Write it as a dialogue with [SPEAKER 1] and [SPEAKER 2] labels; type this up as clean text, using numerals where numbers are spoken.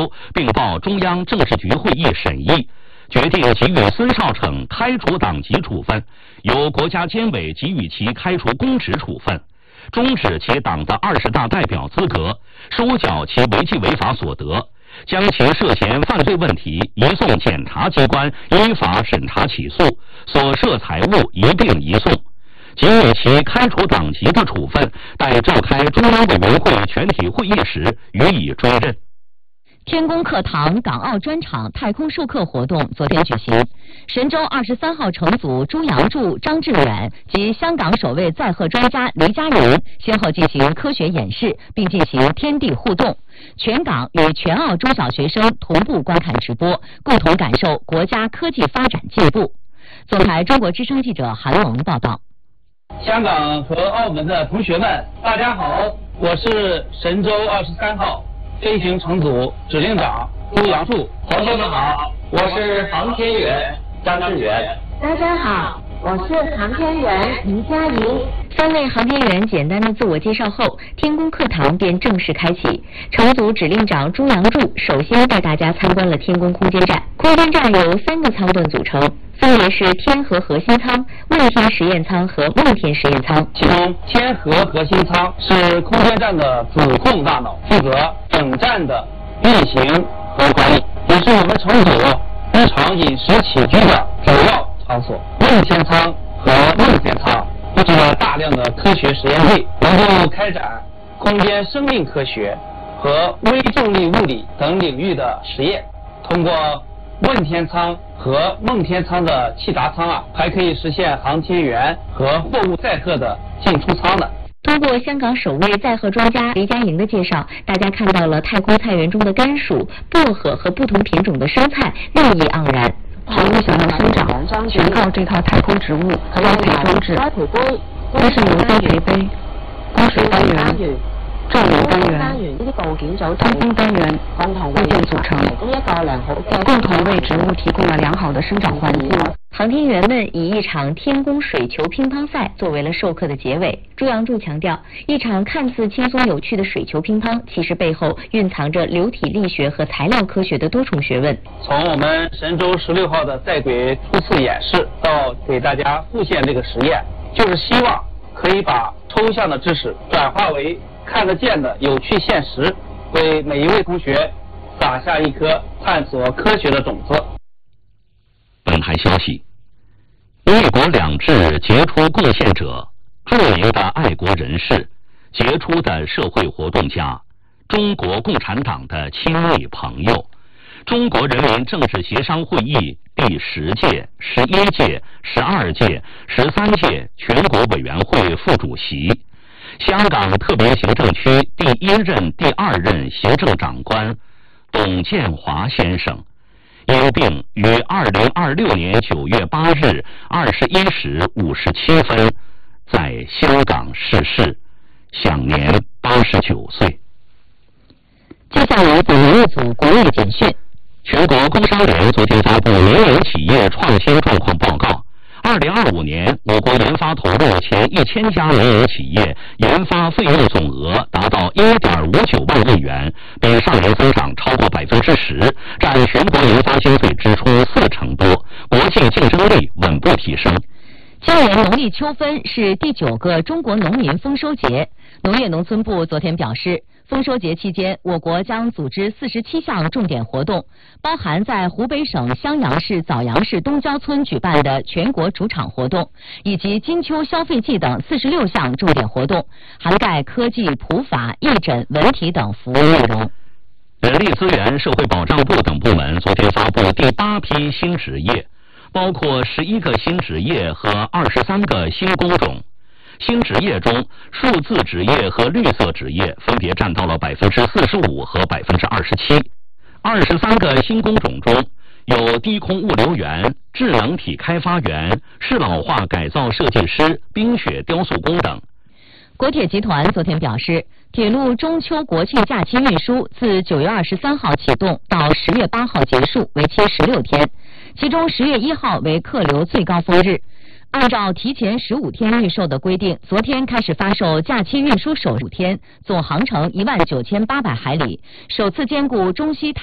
[SPEAKER 1] 究，并报中央政治局会议审议，决定给予孙少成开除党籍处分，由国家监委给予其开除公职处分，终止其党的20大代表资格，收缴其违纪违法所得，将其涉嫌犯罪问题移送检察机关依法审查起诉，所涉财物一并移送。给予其开除党籍的处分，待召开中央委员会全体会议时予以追认。
[SPEAKER 2] 天宫课堂港澳专场太空授课活动昨天举行，神舟23号乘组朱杨柱、张志远及香港首位载荷专家黎佳莹先后进行科学演示，并进行天地互动，全港与全澳中小学生同步观看直播，共同感受国家科技发展进步。总台中国之声记者韩龙报道。
[SPEAKER 3] 香港和澳门的同学们，大家好，我是神舟23号飞行乘组指令长朱杨柱。同学们好，我是航天员张志远。
[SPEAKER 4] 大家好，我是航天员黎佳莹。
[SPEAKER 2] 3位航天员简单的自我介绍后，天宫课堂便正式开启。乘组指令长朱杨柱首先带大家参观了天宫空间站。空间站由3个舱段组成，分别是天河核心舱、问天实验舱和梦天实验舱。
[SPEAKER 3] 其中天河核心舱是空间站的主控大脑，负责整站的运行和管理，也是我们乘组日常饮食起居的主要场所。问天舱和梦天舱布置了大量的科学实验地，能够开展空间生命科学和微重力物理等领域的实验。通过问天舱和梦天舱的气闸舱还可以实现航天员和货物载荷的进出舱的。
[SPEAKER 2] 通过香港首位载荷专家黎佳莹的介绍，大家看到了太空菜园中的甘薯、薄荷和不同品种的生菜，绿意盎然。
[SPEAKER 5] 好影响到生长，全靠这套太空植物栽培装置。这是由栽培杯、供水单元、照明单元、通风单元部件组成，共同为植物提供了良好的生长环境。
[SPEAKER 2] 航天员们以一场天宫水球乒乓赛作为了授课的结尾。朱杨柱强调，一场看似轻松有趣的水球乒乓，其实背后蕴藏着流体力学和材料科学的多重学问。
[SPEAKER 3] 从我们神舟16号的在轨初次演示到给大家复现这个实验，就是希望可以把抽象的知识转化为看得见的有趣现实，为每一位同学撒下一颗探索科学的种子。
[SPEAKER 1] 本台消息，一国两制杰出贡献者、著名的爱国人士、杰出的社会活动家、中国共产党的亲密朋友、中国人民政治协商会议第10届、11届、12届、13届全国委员会副主席，香港特别行政区第1任、第2任行政长官董建华先生，因病于2026年9月8日21时57分在香港逝世，享年89岁。
[SPEAKER 2] 接下来本人一组国内简讯。
[SPEAKER 1] 全国工商联昨天发布民营企业创新状况报告。2025年，我国研发投入前1000家民营企业研发费用总额达到1.59万亿元，比上年增长超过10%，占全国研发经费支出40%多，国际竞争力稳步提升。
[SPEAKER 2] 今年农历秋分是第9个中国农民丰收节。农业农村部昨天表示，丰收节期间，我国将组织47项重点活动，包含在湖北省襄阳市枣阳市东郊村举办的全国主场活动，以及金秋消费季等46项重点活动，涵盖科技、普法、义诊、文体等服务内容。
[SPEAKER 1] 人力资源社会保障部等部门昨天发布第8批新职业，包括11个新职业和23个新工种。新职业中，数字职业和绿色职业分别占到了45%和27%。23个新工种中，有低空物流员、智能体开发员、适老化改造设计师、冰雪雕塑工等。
[SPEAKER 2] 国铁集团昨天表示，铁路中秋国庆假期运输自9月23号启动到10月8号结束，为期16天，其中10月1号为客流最高峰日。按照提前15天预售的规定，昨天开始发售假期运输首5天，总航程19800海里，首次兼顾中西